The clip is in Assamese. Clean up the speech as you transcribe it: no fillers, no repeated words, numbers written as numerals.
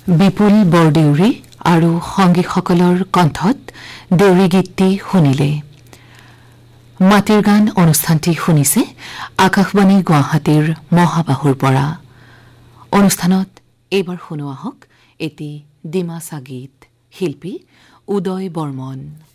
বিপুল বৰদেউৰী আৰু সংগীসকলৰ কণ্ঠত দেউৰী গীতটি শুনিলে। মাটিৰ গান অনুষ্ঠানটি শুনিছে আকাশবাণী গুৱাহাটীৰ মহাবাহুৰ পৰা। অনুষ্ঠানত এইবাৰ শুনোৱা হওক এটি ডিমাচা গীত। শিল্পী উদয় বৰ্মন।